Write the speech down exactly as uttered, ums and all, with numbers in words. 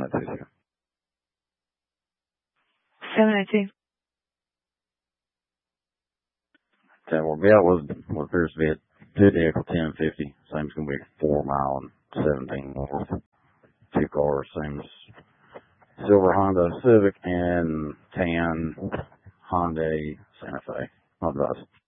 that two two. seven oh two. Okay, well, Bill was, what appears to be a two vehicle ten fifty. Same's going to be four mile and seventeen north. Two cars, same silver Honda Civic and tan Hyundai Santa Fe. Not advised.